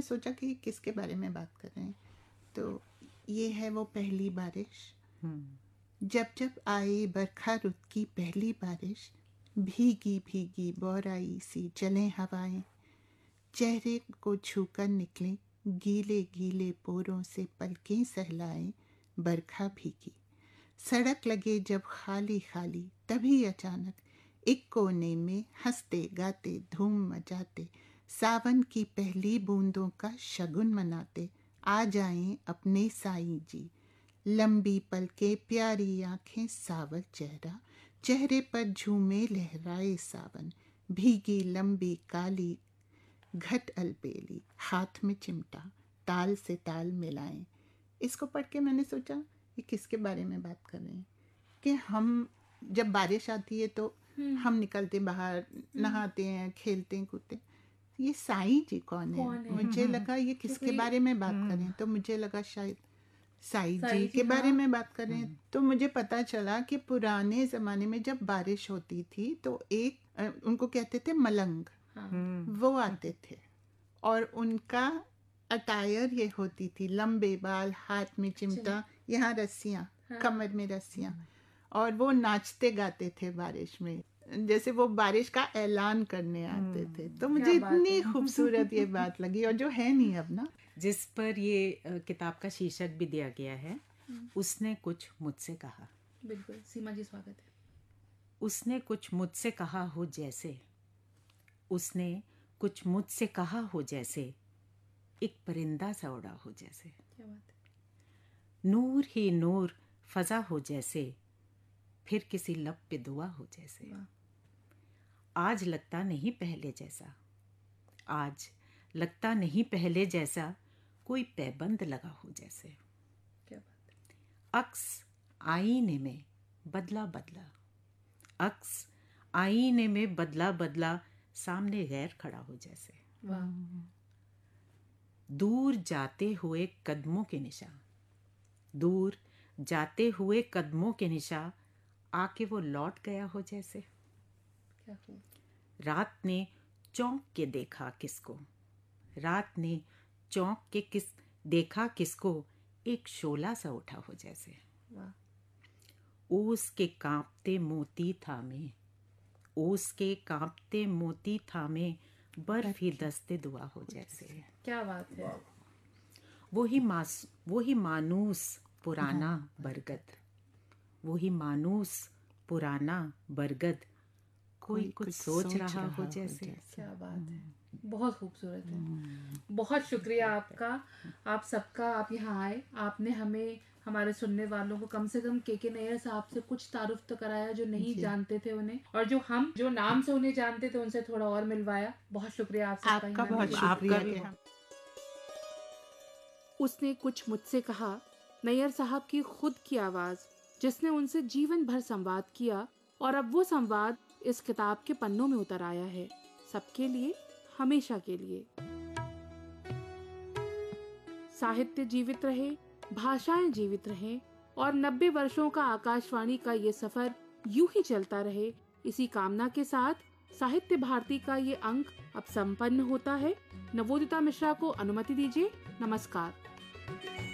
सोचा कि किसके बारे में बात कर रहे हैं, तो ये है वो पहली बारिश। जब जब आई बरखा रुत की पहली बारिश, भीगी भीगी बौराई सी चलें हवाएं, चेहरे को छूकर निकले गीले गीले पोरों से पलकें सहलाएं, बरखा भीगी। सड़क लगे जब खाली खाली, तभी अचानक एक कोने में हंसते गाते धूम मचाते, सावन की पहली बूंदों का शगुन मनाते, आ जाएं अपने साईं जी। लंबी पलकें प्यारी आंखें सावर चेहरा, चेहरे पर झूमे लहराए सावन, भीगी लंबी काली घट अलबेली, हाथ में चिमटा, ताल से ताल मिलाएं। इसको पढ़ के मैंने सोचा ये किसके बारे में बात कर रहे हैं, कि हम जब बारिश आती है तो हम निकलते बाहर, नहाते हैं, खेलते हैं, कूदते। ये साईं जी कौन है? मुझे लगा ये किसके बारे में बात कर रहे हैं, तो मुझे लगा शायद साईं जी के बारे में बात कर रहे हैं। तो मुझे पता चला कि पुराने ज़माने में जब बारिश होती थी तो एक उनको कहते थे मलंग, वो आते थे और उनका अटायर ये होती थी, लंबे बाल, हाथ में चिमटा, यहाँ रस्सियाँ, कमर में रस्सियाँ, और वो नाचते गाते थे बारिश में, जैसे वो बारिश का ऐलान करने आते थे। तो मुझे इतनी खूबसूरत ये बात लगी, और जो है नहीं अब ना, जिस पर ये किताब का शीर्षक भी दिया गया है, उसने कुछ मुझसे कहा। बिल्कुल सीमा जी, स्वागत है। उसने कुछ मुझसे कहा हो जैसे, उसने कुछ मुझसे कहा हो जैसे, एक परिंदा सा उड़ा हो जैसे। क्या बात है। नूर ही नूर फजा हो जैसे, फिर किसी लब पे दुआ हो जैसे। आज लगता नहीं पहले जैसा, आज लगता नहीं पहले जैसा, कोई पैबंद लगा हो जैसे। क्या बात है। अक्स आईने में बदला बदला, अक्स आईने में बदला बदला, सामने गैर खड़ा हो जैसे। वाह। दूर जाते हुए कदमों के निशान, दूर जाते हुए कदमों के निशान, आके वो लौट गया हो जैसे। क्या खूब। रात ने चौंक के देखा किसको, रात ने चौंक के देखा किसको, एक शोला सा उठा हो जैसे। वाह। ओस के कांपते मोती थामे, ओस के कांपते मोती थामे, बर्फ ही दस्ते दुआ हो जैसे। क्या बात है। वही मानूस पुराना बरगद, वही मानूस पुराना बरगद, कोई कुछ सोच रहा हो जैसे। क्या बात है, बहुत खूबसूरत है। बहुत शुक्रिया आपका, आप सबका। आप यहाँ आए, आपने हमें, हमारे सुनने वालों को कम से कम के नैयर साहब से कुछ तारुफ तो कराया जो नहीं जानते थे उन्हें, और जो नाम से उन्हें जानते थे उनसे थोड़ा और मिलवाया। बहुत शुक्रिया आप सबका। आपका बहुत शुक्रिया। उसने कुछ मुझसे कहा, नैयर साहब की खुद की आवाज, जिसने उनसे जीवन भर संवाद किया, और अब वो संवाद इस किताब के पन्नों में उतर आया है, सबके लिए, हमेशा के लिए। साहित्य जीवित रहे, भाषाएं जीवित रहें, और 90 वर्षों का आकाशवाणी का ये सफर यूं ही चलता रहे, इसी कामना के साथ साहित्य भारती का ये अंक अब संपन्न होता है। नवोदिता मिश्रा को अनुमति दीजिए। नमस्कार।